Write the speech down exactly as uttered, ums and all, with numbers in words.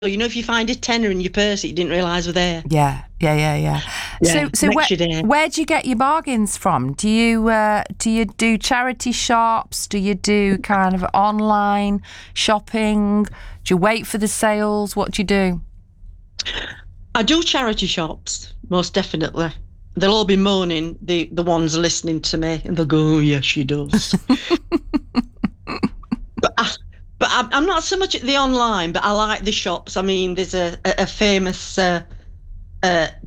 you know, if you find a tenner in your purse that you didn't realise were there. Yeah, yeah, yeah, yeah. Yeah, So, so where, makes your day. where do you get your bargains from? Do you uh, do you do charity shops? Do you do kind of online shopping? Do you wait for the sales? What do you do? I do charity shops, most definitely. They'll all be moaning, the, the ones listening to me, and they'll go, oh, yes, she does. But I, but I'm I'm not so much at the online, but I like the shops. I mean, there's a, a, a famous uh, uh,